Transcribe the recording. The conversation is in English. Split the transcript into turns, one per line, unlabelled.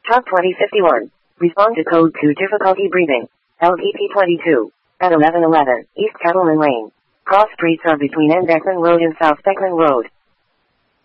Top 2051. Respond to code 2 difficulty breathing. LDP 22. At 1111 East Cattleman Lane. Cross streets are between N. Beckman Road and South Beckman Road.